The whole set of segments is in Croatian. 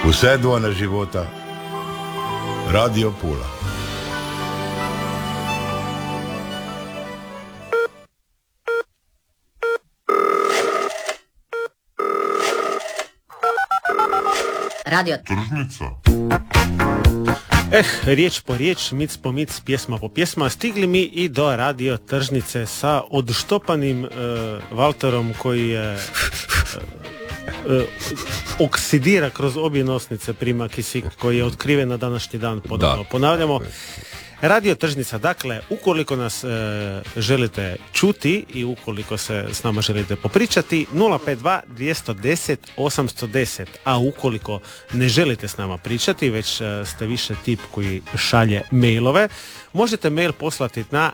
Vse dvojne života. Radio Pula. Radio Tržnica. Riječ po riječ, mic po mic, pjesma po pjesma, stigli mi i do Radio Tržnice sa odštopanim Valterom koji je oksidira kroz obje nosnice prima kisik koji je otkriven na današnji dan. Ponavljamo. Radio Tržnica, dakle, ukoliko nas želite čuti i ukoliko se s nama želite popričati, 052 210 810, a ukoliko ne želite s nama pričati, već ste više tip koji šalje mailove, možete mail poslati na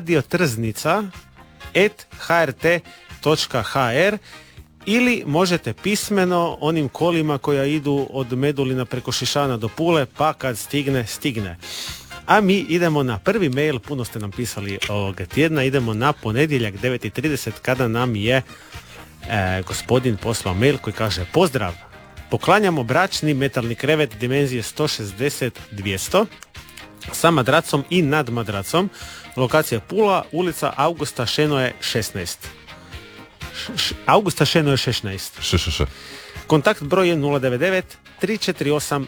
radiotrznica@hrt.hr ili možete pismeno onim kolima koja idu od Medulina preko Šišana do Pule, pa kad stigne. A mi idemo na prvi mail, puno ste nam pisali ovoga tjedna, idemo na ponedjeljak 9:30 kada nam je gospodin poslao mail koji kaže: pozdrav, poklanjamo bračni metalni krevet dimenzije 160-200 sa madracom i nad madracom, lokacija Pula, ulica Augusta Šenoje 16. Augusta Šenoje 16. Kontakt broj je 099 348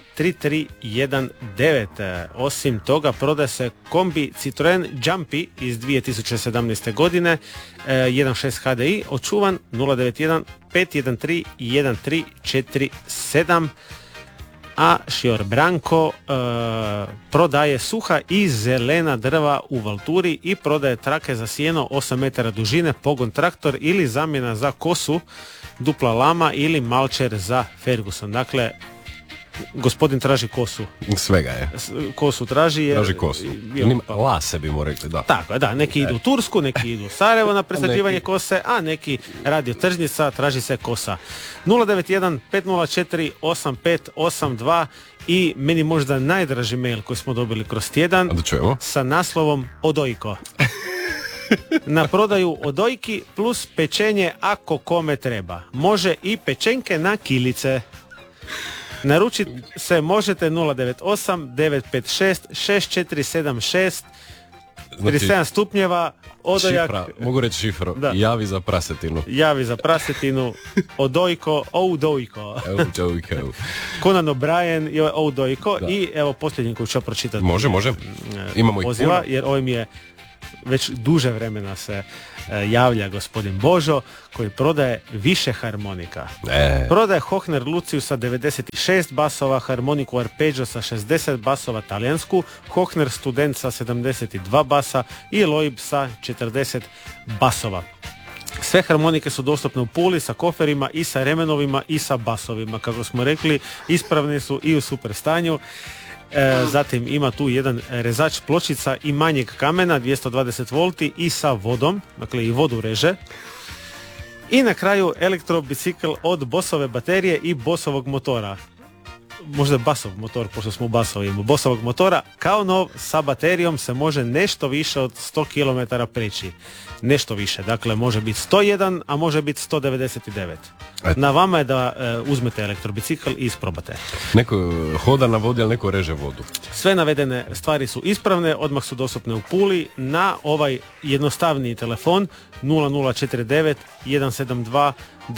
3319. Osim toga prodaje se kombi Citroen Jumpy iz 2017. godine 1.6 HDI, očuvan 091 513 1347. A Šior Branko prodaje suha i zelena drva u Valturi i prodaje trake za sjeno 8 metara dužine, pogon traktor ili zamjena za kosu, dupla lama ili malčer za Ferguson. Dakle, gospodin traži kosu. Svega je. Kosu traži. Traži kosu. Lase bi mu rekli, da. Tako, da. Neki idu u Tursku, neki idu u Sarajevo na presađivanje kose, a neki Radio Tržnica, traži se kosa. 091 504 8582 i meni možda najdraži mail koji smo dobili kroz tjedan sa naslovom Odojko. Na prodaju odojki plus pečenje ako kome treba. Može i pečenke na kilice. Naručiti se možete 098 956 6476, 37 stupnjeva, odojak. Šifra, mogu reći šifru. Da. Javi za prasetinu. Odojko, Oudojko. Conan O'Brien je Oudojko. I evo posljednji koji ću pročitati. Može. Imamo poziva, ih puno. jer ovim je već duže vremena se javlja gospodin Božo koji prodaje više harmonika. Prodaje Hohner Lucius sa 96 basova, harmoniku Arpeggio sa 60 basova talijansku, Hohner Student sa 72 basa i Loib sa 40 basova. Sve harmonike su dostupne u Puli sa koferima i sa remenovima i sa basovima. Kako smo rekli, ispravni su i u super stanju. Zatim ima tu jedan rezač pločica i manjeg kamena 220 volti i sa vodom, dakle i vodu reže. I na kraju elektrobicikl od Bossove baterije i Bossovog motora. Možda Basov motor, pošto smo u Basovima. Bossovog motora kao nov sa baterijom se može nešto više od 100 km preći. Nešto više, dakle može biti 101, a može biti 199. Na vama je da uzmete elektrobicikl i isprobate. Neko hoda na vodi, ali neko reže vodu. Sve navedene stvari su ispravne, odmah su dostupne u Puli na ovaj jednostavniji telefon 0049 172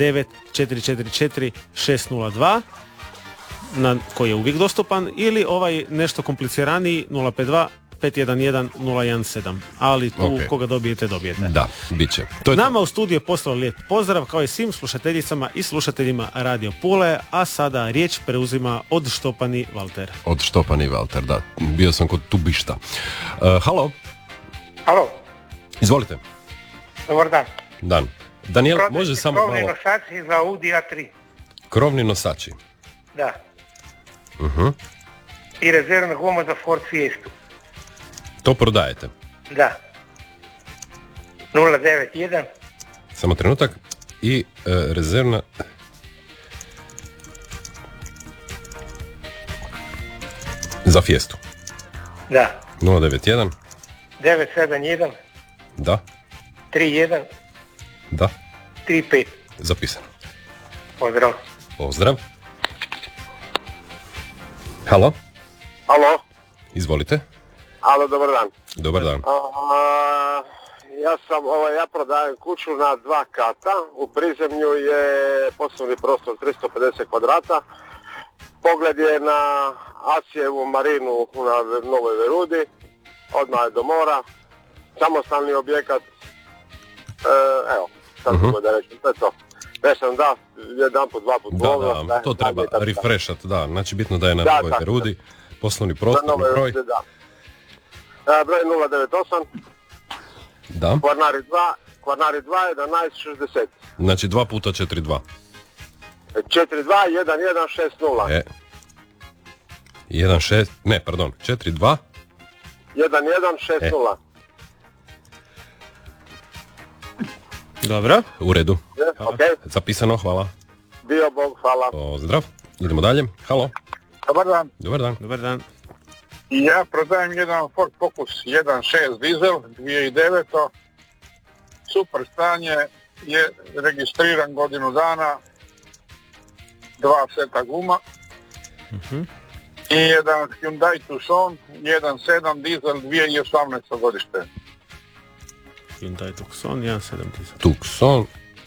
9444 602 na koji je uvijek dostupan, ili ovaj nešto kompliciraniji 052 511 017, ali tu koga dobijete. Da, bit će. Nama u studiju je poslao lijep pozdrav kao i svim slušateljicama i slušateljima Radio Pule, a sada riječ preuzima odštopani Valter. Odštopani Valter, da. Bio sam kod tubišta. Halo? Izvolite. Dobar dan. Dan. Daniel, može samo malo... Krovni nosači za Audi A3. Krovni nosači? Da. I rezervna guma za Ford Fiestu. To prodajete? Da. 091. Samo trenutak. I rezervna... Za Fiestu? Da. 091. 971. Da. 31. Da. 35. Zapisano. Pozdrav. Pozdrav. Halo, Alo, izvolite. alo, dobar dan. Dobar dan. Ja prodajem kuću na 2 kata, u prizemlju je poslovni prostor 350 kvadrata, pogled je na Asijevu marinu na Novoj Verudi, odmah je do mora, samostalni objekat, evo, sad da reći, to je to. Već sam jedan put, 2 put moglo. Da, to treba refreshat, da, znači bitno da je na Novoj Verudi, poslovni prostor, broj. Broj 098. Da. Kvarnari 2, 1160. Znači 2 puta 4-2. 4-2-1-1-6-0. 1-6, ne, pardon, 4-2. 1-1-6-0. Dobro. U redu. Okay. Zapisano, hvala. Bio Bog, hvala. Pozdrav. Idemo dalje. Halo. Dobar dan. Dobar dan. Dobar dan. Ja prodajem jedan Ford Focus 1.6 dizel 2009. Super stanje, je registriran godinu dana, 2 seta guma. I jedan Hyundai Tucson 1.7 dizel 2018. godište. Hyundai Tucson 1.7 dizel. Tucson.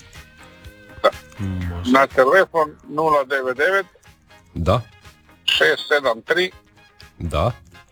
Na telefon 099 Da. 673 Da.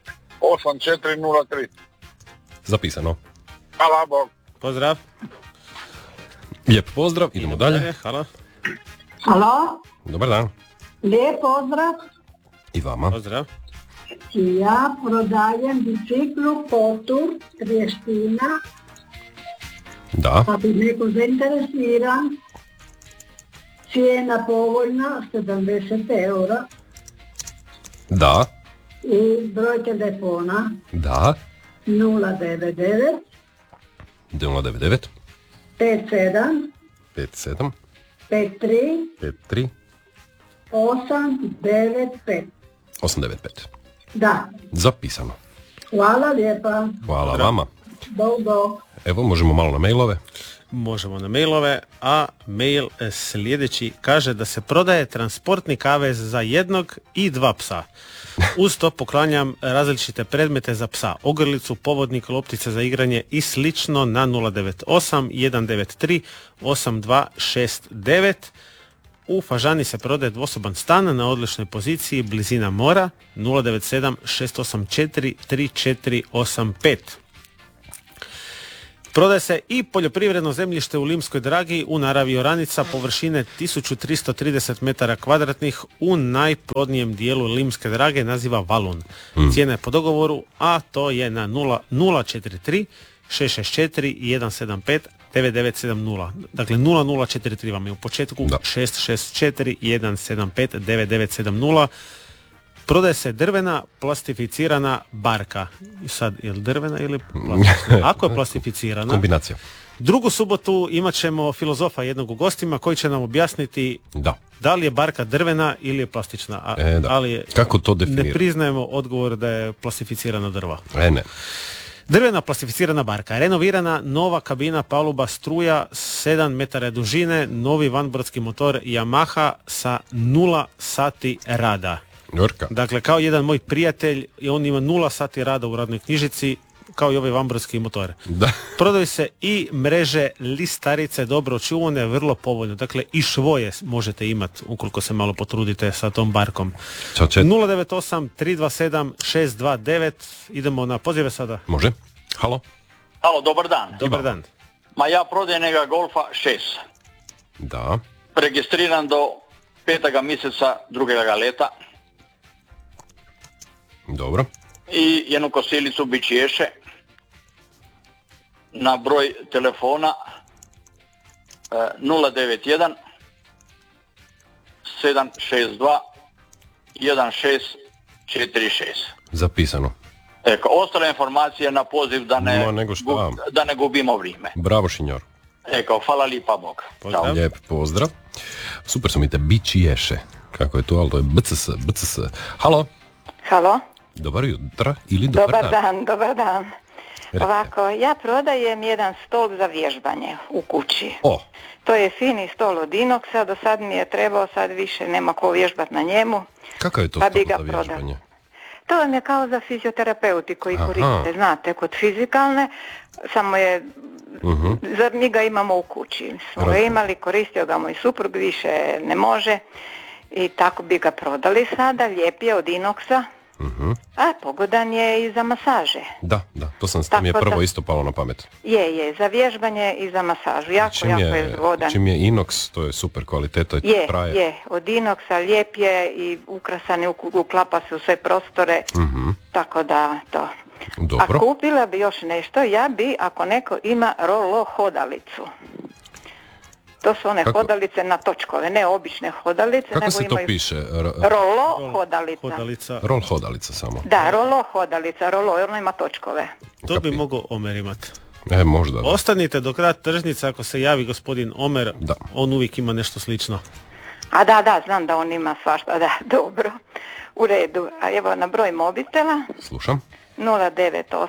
8403. Zapisano. Hvala Bog. Pozdrav. Lijep pozdrav, idemo dalje. Halo. Halo, Dobar dan. lijep pozdrav. I vama. Pozdrav. Ja prodajem biciklu Potur Trještina, Da. pa bi neko zainteresiran. Cijena povoljna 70 eura Da. i broj telefona Da. 099 099 57 57 53 53 895. 895. Da, Zapisano. hvala lijepa. Hvala vama. Bog. Evo, možemo malo na mailove. Možemo na mailove, a mail sljedeći kaže da se prodaje transportni kavez za 1 i 2 psa. Uz to poklanjam različite predmete za psa, ogrlicu, povodnik, loptice za igranje i slično na 098 193 8269. U Fažani se prodaje dvosoban stan na odličnoj poziciji, blizina mora, 097 684 3485. Prodaje se i poljoprivredno zemljište u Limskoj Dragi u naravi oranica površine 1330 metara kvadratnih u najplodnijem dijelu Limske Drage, naziva Valun. Cijena je po dogovoru, a to je na 043 664 175 9970. Dakle 0043 vam je u početku, 664 175 9970. Prodaje se drvena plastificirana barka. I sad, je li drvena ili plastična? Ako je plastificirana... Kombinacija. Drugu subotu imat ćemo filozofa jednog u gostima koji će nam objasniti da li je barka drvena ili je plastična. Ali kako to definira? Ne priznajemo odgovor da je plastificirana drva. Ne. Drvena plastificirana barka, renovirana, nova kabina, paluba, struja, 7 metara dužine, novi vanbrodski motor Yamaha sa 0 sati rada. Jorka. Dakle, kao jedan moj prijatelj, on ima 0 sati rada u radnoj knjižici, kao i ovaj vanbrodski motor. Da. Prodaju se i mreže listarice, dobro čuvane, vrlo povoljno. Dakle, i švoje možete imati ukoliko se malo potrudite sa tom barkom. 098 327 629. Idemo na pozive sada. Može. Halo. Halo, dobar dan. Dobar dan. Ma ja prodajem njega Golfa 6. Da. Registriran do 5. mjeseca 2. leta. Dobro. I jednu kosilicu bičiješe na broj telefona 091 762 1646. Zapisano. Eko, ostale informacije na poziv da ne gubimo vrijeme. Bravo, Šinjor. Eko, hvala lipa Bog. Pozdrav. Lijep pozdrav. Super su mi te bičiješe. Kako je to, ali to je BCS. Halo. Halo. Dobar jutra ili dobar dan. Dobar dan. Ovako, ja prodajem jedan stol za vježbanje u kući. To je fini stol od inoksa, do sad mi je trebao, sad više nema ko vježbati na njemu. Kakav je to pa stol ga za vježbanje? To vam je kao za fizioterapeuti koji koriste, znate, kod fizikalne, samo je, zar mi ga imamo u kući. Smo ga imali, koristio ga moj suprug, više ne može i tako bi ga prodali sada, lijep je od inoksa. A pogodan je i za masaže. Da, to mi je prvo isto palo na pamet. Je, za vježbanje i za masažu. Jako je zgodan. Čim je inoks, to je super kvaliteta i to traje. Je, od inoksa lijep je i ukrasan je, uklapa se u sve prostore, tako da to. Dobro. A kupila bi još nešto, ja bi, ako neko ima rolo hodalicu. To su one hodalice na točkove, ne obične hodalice. Kako nego se to piše? Rolo hodalica. Rol hodalica samo. Da, rolo hodalica, ono ima točkove. To bi mogao Omer imati. Možda. Da. Ostanite do kraja tržnice, ako se javi gospodin Omer, on uvijek ima nešto slično. A da, znam da on ima svašta, da, dobro. U redu, a evo na broj mobitela. Slušam. 098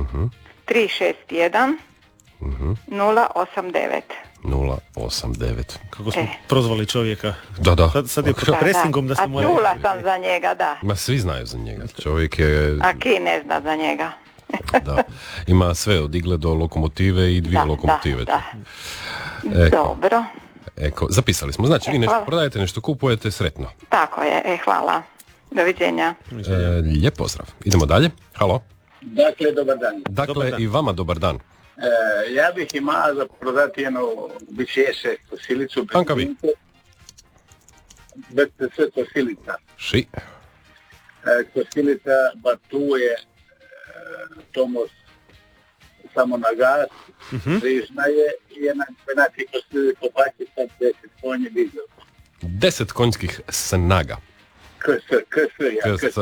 361 089. 089. Kako smo prozvali čovjeka. Da. Sad je pod presingom da se mora... A čula sam za njega, da. Ma svi znaju za njega. Čovjek je... A ki ne zna za njega? Da. Ima sve od igle do lokomotive i dvije lokomotive. Da. Dobro. Eko, zapisali smo. Znači, vi nešto prodajete, nešto kupujete, sretno. Tako je, hvala. Doviđenja. Lijep pozdrav. Idemo dalje. Halo. Dakle, dobar dan. Dakle, i vama dobar dan. Ja bih imao za prodati jednu bićeše kosilicu. Panka vi? BTC kosilica. Ši. Kosilica batuje Tomos samo na gas. Rižna je i jedna penati kosilica Pakistan 10 konji dizel. 10 konjskih snaga. KS.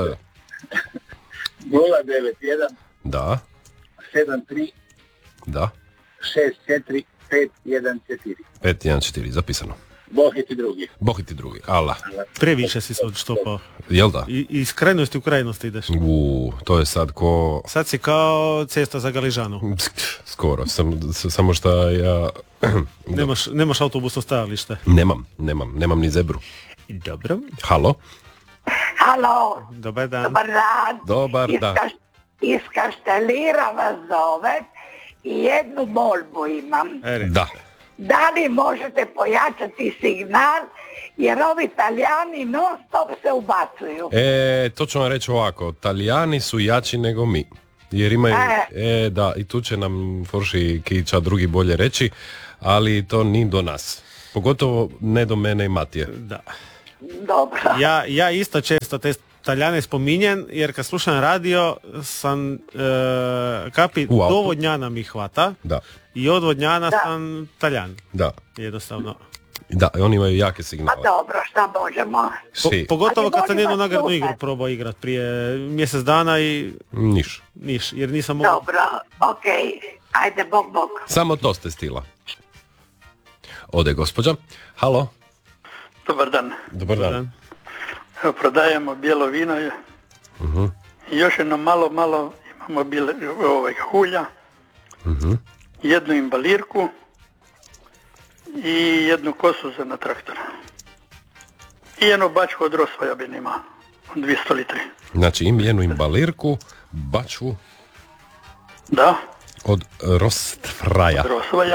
091 Da. 73 Da. 64 514. 514, zapisano. Bohiti drugi. Allah. Previše si se odštopao. Jel da? I iz krajnosti u krajnost ideš. To je sad ko... Sad si kao cesta za Galižanu. Skoro, samo što ja... Nemaš autobusno stajalište. Nemam ni zebru. Dobro. Halo. Dobar dan. Dobar dan. Iz Kaštelira vas zove i jednu molbu imam. Da li možete pojačati signal, jer ovi Talijani non stop se ubacuju. To ću vam reći ovako, Talijani su jači nego mi. Jer imaju, da, i tu će nam Forši Kića drugi bolje reći, ali to ni do nas. Pogotovo ne do mene i Matije. Da. Dobro. Ja isto često te Talijane spominjem, jer kad slušam radio sam kapi do Vodnjana mi hvata i od Vodnjana sam Taljan. Da. Jednostavno. Da, oni imaju jake signale. Pa dobro, šta možemo? Pogotovo kad sam jednu nagradnu igru probao igrat prije mjesec dana i... Niš, jer nisam mogao... Dobro, okej. Ajde, bok. Samo to ste stila. Ode gospođa. Halo. Dobar dan. Dobar dan. Evo, prodajemo bijelo vino i još jedno malo imamo hulja, jednu imbalirku i jednu kosu za na traktora. I jednu bačku od Rosvaja bi imao, 200 litri. Znači jednu imbalirku, bačvu... Da. Od Rostfraja. Od Rosvaja.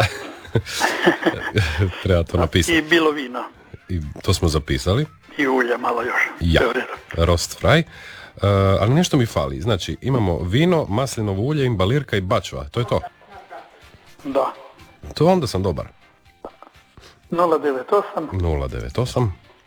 Treba to napisati. I bilo vino. I to smo zapisali. I ulja malo još. Ja, Rostfraj. Ali nešto mi fali. Znači, imamo vino, maslinovo ulje, imbalirka i bačva. To je to? Da. To onda sam dobar. 098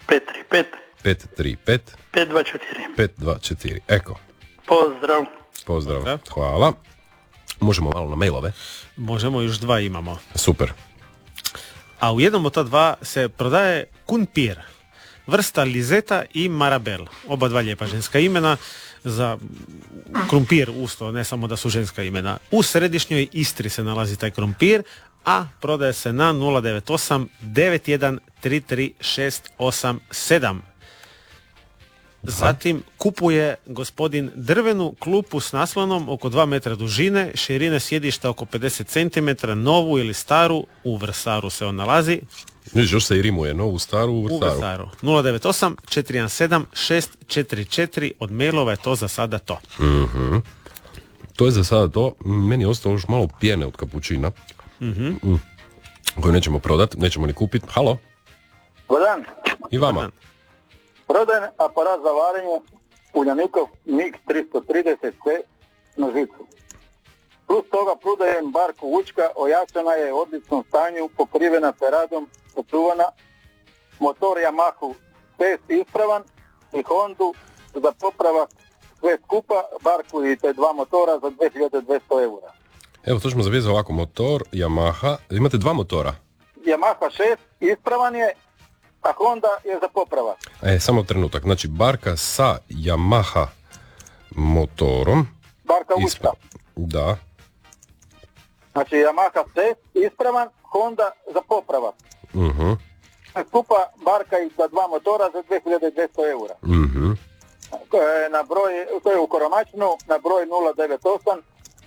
535 524. Eko. Pozdrav. Hvala. Možemo malo na mailove? Možemo, još 2 imamo. Super. A u jednom od ta 2 se prodaje Kunpir, vrsta Lizeta i Marabel. Oba 2 lijepa ženska imena. Za krumpir usto, ne samo da su ženska imena. U središnjoj Istri se nalazi taj krumpir, a prodaje se na 098 91 33687. Zatim kupuje gospodin drvenu klupu s naslonom oko 2 metra dužine, širine sjedišta oko 50 cm, novu ili staru, u Vrsaru se on nalazi. Još se i rimuje, novu, staru, u Vrsaru. 098 417 644, od mailova je to za sada to. Mm-hmm. To je za sada to. Meni je ostalo još malo pjene od kapućina. Mm-hmm. Koju nećemo prodati, nećemo ni kupiti. Halo? Dobar dan. I vama. Prodajem aparat za varenje Uljanikov MIG 330C na žicu. Plus toga prodajem barku Vučka, ojačana je u odličnom stanju, pokrivena peradom, očuvana. Motor Yamaha 5 ispravan i Hondu za popravak sve skupa, barku i te dva motora za 2200 eura. Evo, to ćemo zavezati ovako, motor Yamaha. Imate dva motora? Yamaha 6 ispravan je, a Honda je za popravak. Samo trenutak. Znači, barka sa Yamaha motorom. Barka Vučka. Da. Znači, Yamaha 6 ispravan, Honda za popravak. Uh-huh. Skupa barka i za dva motora za 2200 eura. Uh-huh. To je u Koromačnu, na broj 098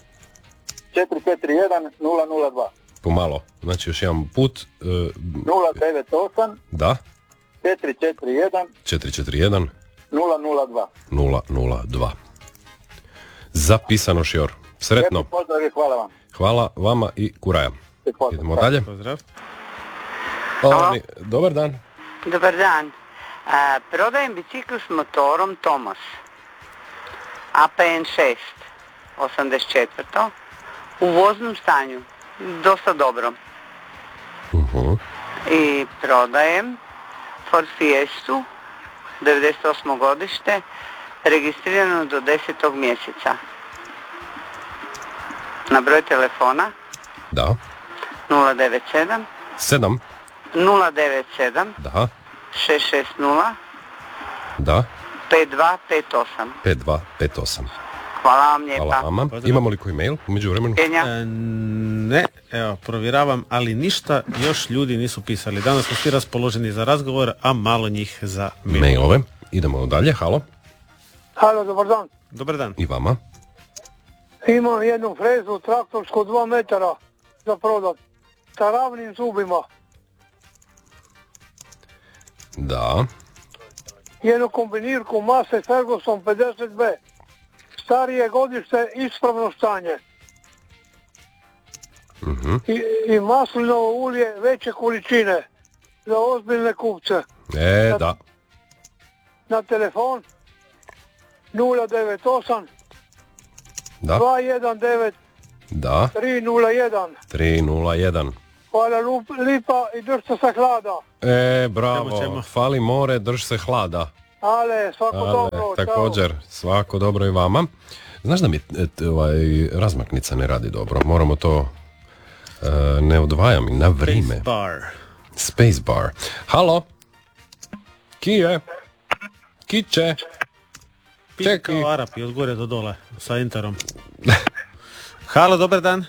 441 002. Pomalo, znači još jedan put. 098 da 441 002. 002. Zapisano, Šior. Sretno. Pozdrav i hvala vam. Hvala vama i kuraja. Idemo dalje. Pozdrav. Dobar dan. Dobar dan. Prodajem bicikl s motorom Tomos. APN 6 84. U voznom stanju. Dosta dobro. Uh-huh. I prodajem Ford Fiestu 98. godište, registrirano do 10. mjeseca. Na broj telefona? Da. 097 097 da 660 da 5258. 5258. Hvala vam lijepa. Hvala vama. Imamo li koji mail u međuvremenu? Ne, evo, provjeravam, ali ništa još ljudi nisu pisali. Danas smo svi raspoloženi za razgovor, a malo njih za mailove. Idemo dalje, halo. Halo, dobar dan. Dobar dan. I vama. Imam jednu frezu traktorsku 2 metara za prodat, sa ravnim zubima. Da. Jednu kombinirku Mase Ferguson 50B. Starije godište, ispravno stanje. Uh-huh. I maslinovo ulje veće količine za ozbiljne kupce. Da. Na telefon 098 da 219 da 301. Hvala lipa i držite se hlada. Bravo, fali more, drž se hlada. Ale, svako dobro. Također, svako dobro i vama. Znaš da mi razmaknica ne radi dobro, moramo to ne odvajam i na vrijeme. Spacebar. Halo? Kije? Kiće? Čekaj. Arapi od gore do dole sa interom. Halo, dobar dan.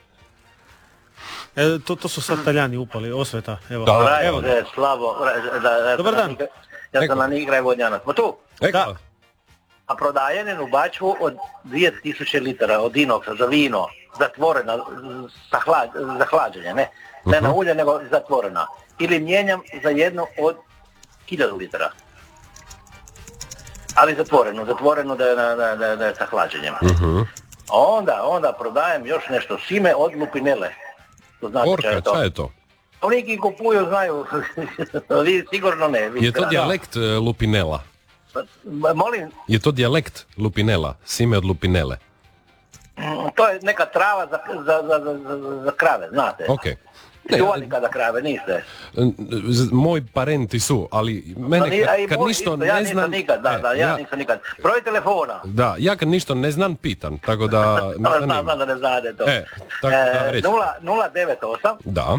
To su sad Talijani upali, Osveta. Evo. Evo. Slavo. Dobar dan. Ja sam na Nigraj Vodnjanac. Ma tu? Da. A prodajem jednu bačvu od 2000 litara od inoksa za vino, zatvorena, za hlađenje, ne? Ne na ulje, nego zatvorena. Ili mijenjam za jednu od 1000 litara. Ali zatvorenu da je sa hlađenjem. Onda prodajem još nešto, sime od lupinele. Orka, šta je to? Oni ki kupuju znaju, vi sigurno ne. Je to dijalekt lupinela? Molim? Je to dijalekt lupinela, sime od lupinele? To je neka trava za krave, znate. Okay. Čuvali kada krave, niste? Moji parenti su, ali mene kad ništo ne znam... Ja nisam nikad. Broj telefona? Da, ja kad ništo ne znam, pitan, tako da... Znam da ne znate to. 098 da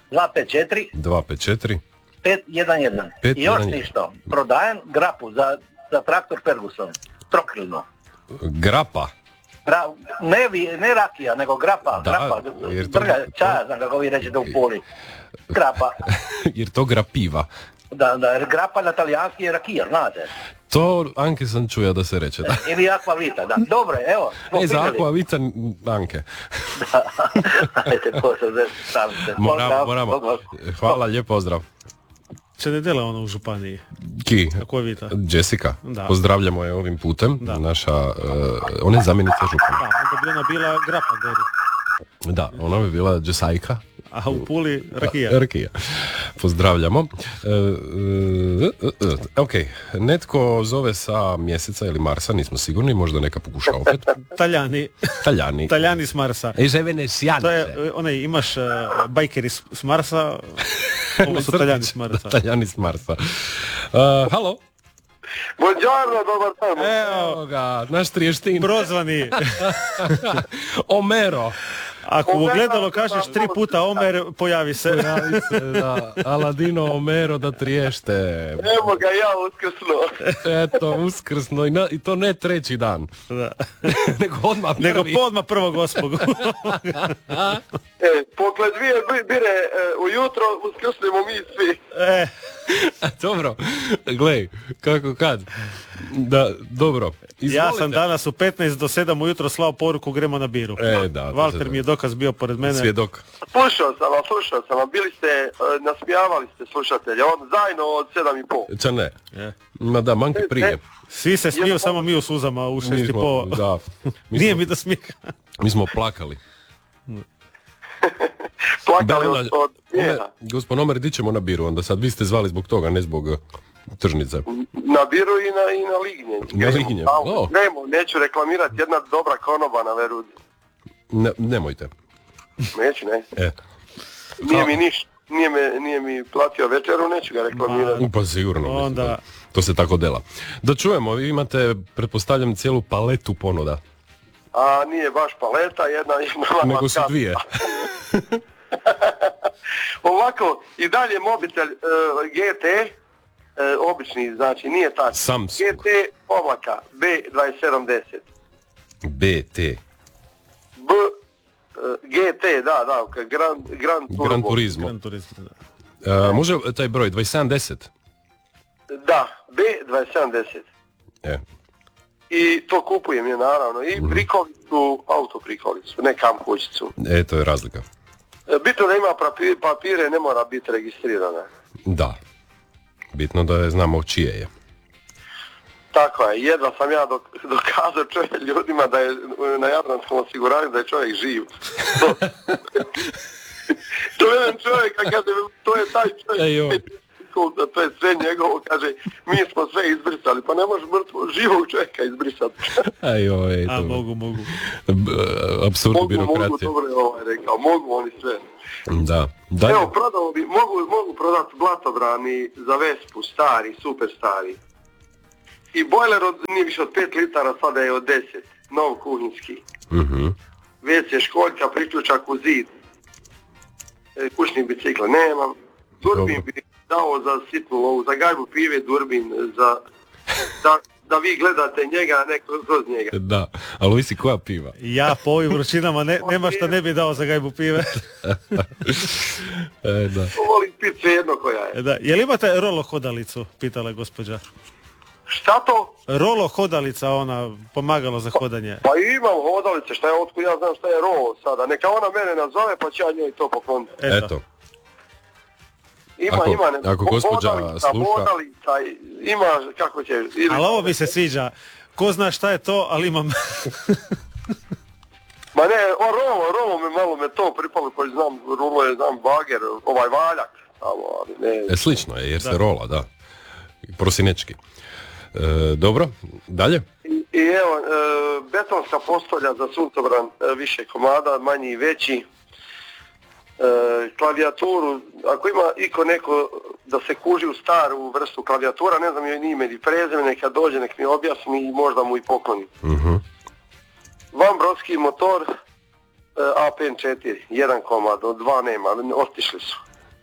254 511. I još ništo, prodajem grapu za traktor Ferguson, trokrilno. Grapa? Ne rakija, nego grapa. Čaja znam kako vi rećete u Puli. Grapa. Jer to grapiva. Da, grappa na talijanski je rakija, znate. To Anke sam čuja da se reče, da. Ili akvavita, da. Dobro, evo. Za akvavita Anke. Da, ajde, stavite. Moramo. Hvala, lijep pozdrav. Če ne dela ona u županiji? Ki? Akvavita. Jessica. Da. Pozdravljamo je ovim putem. Da. Naša, ona je zamjenica župana. Da, onda bi ona bila grapa gori. Da, ona bi bila Jessajka. A u Puli rakija. Rakija. Pozdravljamo. Ok, netko zove sa Mjeseca ili Marsa, nismo sigurni, možda neka pokuša opet. Taljani. Taljani s Marsa. To je, imaš bajkeri s Marsa, ovo su Taljani s Marsa. Taljani s Marsa. Halo? Buongiorno, dobar dan. Evo ga, naš Triještin. Prozvani. Omero. Ako u ogledalo kažeš 3 puta Omer, pojavi se. Pojavi se, da. Aladino Omero da Triješte. Evo ga ja uskrsno. Eto, uskrsno. I to ne treći dan. Da. Nego odmah prvi. Nego odmah 1.8. Pokle 2 bire ujutro uskrsnemo mi svi. Dobro, glej, kako kad. Da, dobro. Izvolite. Ja sam danas u 15 do 7 ujutro slao poruku, gremo na biru. Da. Valter mi je dokaz bio pored mene. Svjedok. Slušao sam vam, bili ste, nasmijavali ste slušatelje, on zajedno od 7,5. Ča ne? Ma da, manjke prije. Svi se smiju, samo mi u suzama u 6,5. Da. Nije mi do smijeha. Mi smo plakali. Plakali od smijeha. Gospod Omer, di ćemo na biru onda sad? Vi ste zvali zbog toga, ne zbog tržnice. Na biru i na lignje. Na lignje. Neću reklamirati, jedna dobra konoba na Verudi. Nemojte. Neću, ne. Nije mi ništa. Nije mi platio večeru, neću ga reklamirati. Pa sigurno. Onda... To se tako dela. Da čujemo, vi imate, pretpostavljam, cijelu paletu ponuda. A nije baš paleta, jedna nego su dvije. Ovako, i dalje mobitel GT, obični, znači nije tak. Samsung. GT oblaka B2710. BT. GT, da, Gran Turismo. Može taj broj, 2710? Da, B2710. I to kupujem je naravno. I prikolicu, auto prikolicu, ne kamp kućicu. To je razlika. Bitno da ima papire, ne mora biti registrirana. Da. Bitno da je znamo čije je. Tako je, jedva sam ja dokazao ljudima da je na Jadranskom osiguranju da je čovjek živ. To je jedan čovjek, a kaže, to je taj čovjek, to je sve njegovo, kaže, mi smo sve izbrisali, pa ne možeš živog čovjeka izbrisati. Mogu. Apsurd birokracije. Mogu, dobro je rekao, mogu oni sve. Da. Evo, prodao bi, mogu prodati blatobrani za Vespu, stari, super stari. I bojler nije više od 5 litara, sada je od 10, nov kuhinski. WC školjka, priključak u zid. Kućni bicikla nemam. Durbin bi dao za sitnu lovu, za gajbu pive, durbin, da vi gledate njega, a ne kroz njega. Da, a Luisi, koja piva? Ja po ovim vrućinama nema šta ne bi dao za gajbu pive. Da. Volim pit sve jedno koja je. Da. Jel imate rolo hodalicu, pitala gospođa? Šta to? Rolo hodalica, ona pomagalo za hodanje. Pa imam hodalice, otkud ja znam šta je rolo sada. Neka ona mene nazove pa će ja njoj to pokloniti. Eto. Ima, ako gospođa sluša... Hodalica, ima, kako će... Ali ovo mi se sviđa. Ko zna šta je to, ali imam... Ma ne, rolo me to pripalo, koji znam, rulo je, znam, bager, valjak. Ali ne... Slično je, jer se rola, da. Prosinečki. Dobro, dalje? I evo, betonska postolja za suncobran, više komada, manji i veći. Klavijaturu, ako ima neko da se kuži u staru vrstu klavijatura, ne znam joj ni ime ni prezime, neka dođe, nek mi objasni i možda mu i pokloni. Van brodski motor APN4, jedan komad, dva nema, otišli su.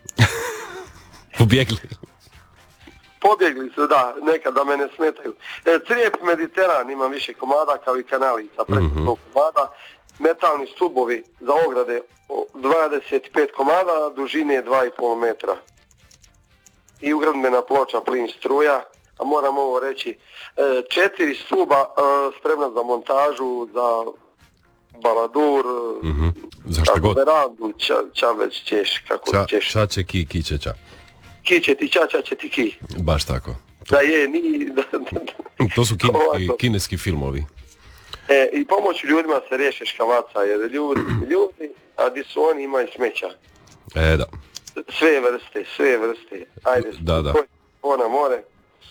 Pobjegli su, da, nekad da me ne smetaju. Crijep Mediteran, ima više komada kao i kanalica, preko 100 komada. Metalni stubovi za ograde 25 komada, dužine 2,5 metra. i ugradbena ploča plin struja, a moram ovo reći, 4 stuba spremna za montažu, za baladur, za šta god. Verandu, ča već ćeš, kako ćeš. Ča će ki, ki će ča. Ki će ti ča će ti ki. Baš tako. Da je, ni... To su kineski filmovi. I pomoću ljudima se riješe škavaca, jer ljudi, a di su oni imaju smeća. Da. Sve vrste. Ajde, da. Ona more.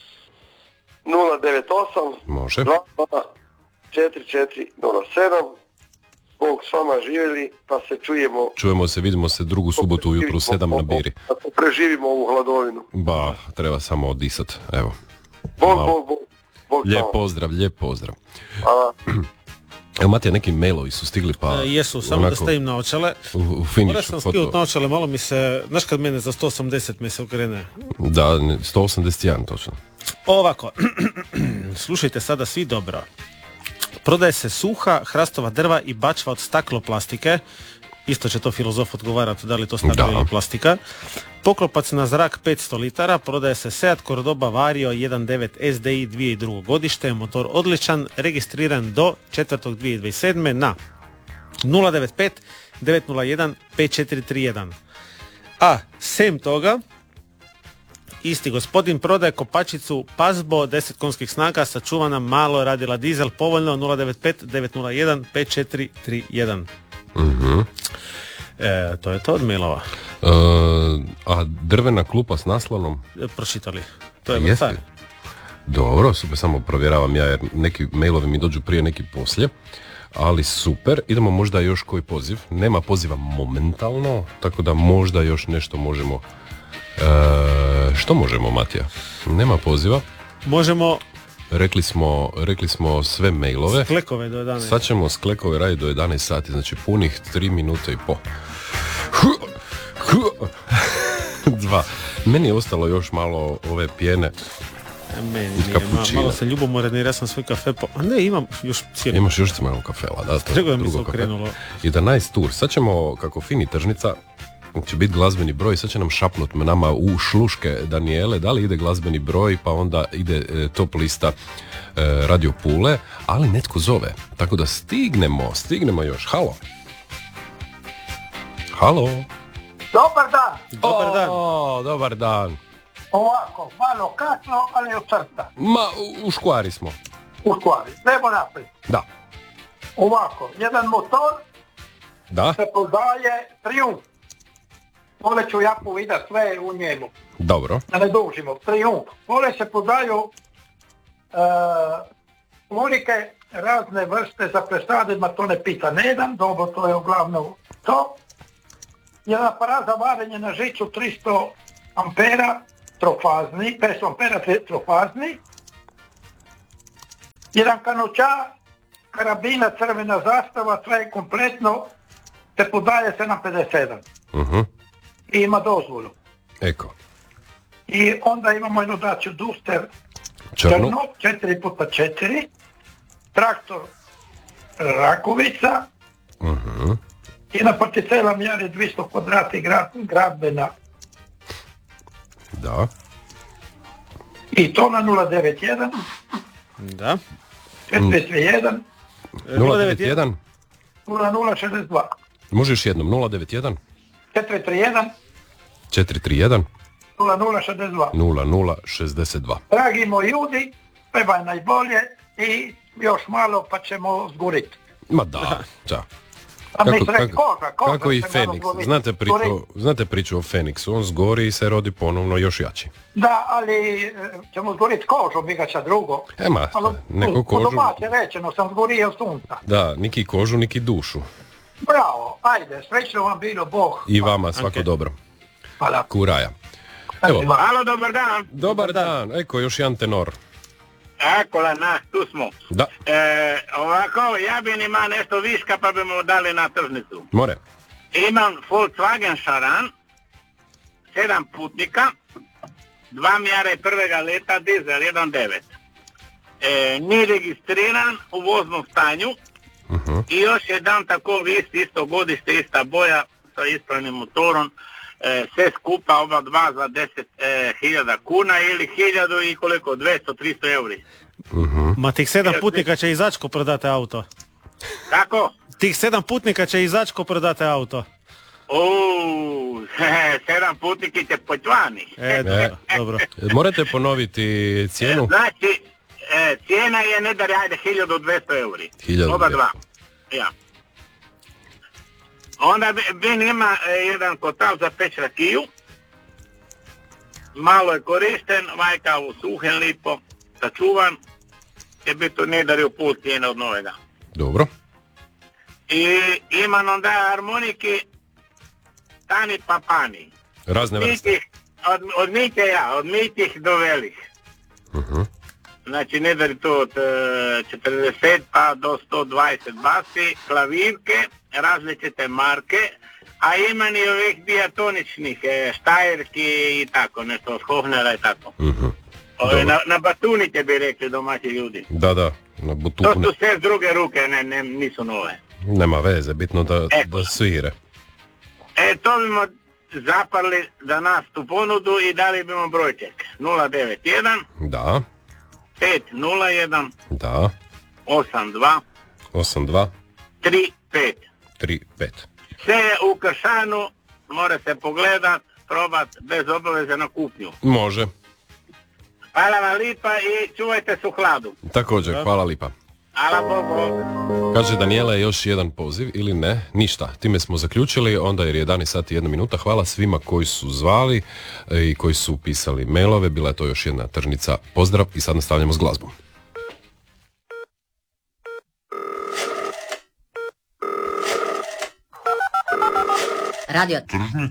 098 može 4407. Bog s vama živjeli, pa se čujemo. Čujemo se, vidimo se drugu subotu ujutru 7 na Biri. Da preživimo ovu hladovinu. Ba, treba samo odisat, evo. Bog lijep pozdrav. Evo Matija, neki mailovi su stigli pa... Jesu, samo da stavim naočale. U finišu. Moram sam skinuti naočale, malo mi se, znaš kad mene za 180 mi se okrene. Da, 181 točno. Ovako, slušajte sada svi dobro. Prodaje se suha, hrastova drva i bačva od stakloplastike. Isto će to filozof odgovarati da li to staklo ili plastika. Poklopac na zrak 500 litara, prodaje se Seat Cordoba Vario 1.9 SDI 2002. godište, motor odličan, registriran do 4.2027. na 095 901 5431. A sem toga, isti gospodin prodaje kopačicu Pazbo 10 konskih snaga, sačuvana, malo, radila dizel, povoljno 095 901 5431. To je to od mailova. A drvena klupa s naslonom? Pročitali. To je vrtar. Dobro, super, samo provjeravam ja jer neki mailovi mi dođu prije, neki poslije. Ali super, idemo možda još koji poziv. Nema poziva momentalno, tako da možda još nešto možemo. Što možemo, Matija? Nema poziva. Možemo... Rekli smo sve mailove. Sklekove do 11. Sad ćemo sklekove raditi do 11 sati, znači punih 3 minute i po. 2. Meni je ostalo još malo ove pjene. Meni nije, malo sam ljubomoran jer ja sam svoj kafe a ne, imam još cijeli. Imaš još malo kafela, da? Treba mi se okrenulo. 11 tur. Sad ćemo, kako fini tržnica, će biti glazbeni broj, sad će nam šapnut nama u šluške Danijele, da li ide glazbeni broj, pa onda ide top lista Radio Pule, ali netko zove, tako da stignemo još. Halo. Dobar dan. Dobar dan. Ovako, malo kasno, ali od srca. U škvari smo. Nemo naprijed. Da. Ovako, jedan motor se prodaje Triumf. Vole ću jako vidat sve u njemu. Dobro. Da ne dužimo. Triumf. Vole se prodaju unike razne vrste za presadima, to ne pita nedam, dobro, to je uglavnom to. Jedan aparat za varenje na žicu 300 ampera trofazni, 500 ampera trofazni. Jedan kanuća, karabina, crvena zastava, sve je kompletno, se podaje 757. I ima dozvolu. Eko. I onda imamo jednu daću Duster Črno, 4x4, traktor Rakovica, jedna particela mjere 200 kvadrati gradbena. Da. I to na 091. Da. 431. 091. 0062. Možeš jednom, 091. 431. 431. 0062. 0062. Dragi moji ljudi, pevaj najbolje i još malo pa ćemo zguriti. Ma da. Kako i Feniks. Znate priču o Feniksu, on zgori i se rodi ponovno još jači. Da, ali ćemo zgoriti kožu, bigaća drugo. Neko kožu... U domaće rečeno sam zgorio sunca. Da, niki kožu, niki dušu. Bravo, ajde, srećno vam bilo, Bog. I vama, svako dobro. Hvala. Kuraja. Evo. Halo, dobar dan. Dobar dan, eko, još jedan tenor. Tu smo. Da. Ovako, ja bi ima nešto viška pa bi mu dali na tržnicu. More. Imam Volkswagen Charan, 7 putnika, 2 mjere prvega leta, dizel 1.9. Nije registriran u voznom stanju i još jedan tako isto godište, ista boja sa ispravnim motorom, sve skupa oba dva za 10.000 kuna ili 1000 i koliko, 200-300 euri. Ma tih 7 putnika će izaći ko prodate auto. Kako? Tih 7 putnika će izaći ko prodate auto. 7 putniki će potvani. Dobro. Morate ponoviti cijenu? Znači, cijena je ne da rade 1200 euri. 1200. Oba dva. Ja. Onda Ben ima jedan kotal za peć rakiju. Malo je korišten, majka u suhen lipo, sačuvan. Je biti ne dario pol cijene od novega. Dobro. I imam onda harmoniki tani papani. Razne vrste. Od mitih do velih. Znači ne da li to od 40 pa do 120 basi, klavirke, različite marke, a ima i ovih dijatoničnih, štajerki i tako, nešto od Hofnera i tako. Na batunike bi rekli domaći ljudi. Da, na butune. To su sve s druge ruke, nisu nove. Nema veze, bitno da svire. To bimo zaparli za nas tu ponudu i dali bimo brojček. 091 Da 501 Da 82 35. Sve je u Kršanu, mora se pogledat, probat bez obaveze na kupnju. Može. Hvala vam lipa i čuvajte se u hladu. Također, hvala lipa. Hvala Bogu. Kaže Daniela, još jedan poziv ili ne? Ništa. Time smo zaključili, onda jer je 11 sati 1 minuta. Hvala svima koji su zvali i koji su pisali mailove. Bila je to još jedna tržnica. Pozdrav i sad nastavljamo s glazbom. Radio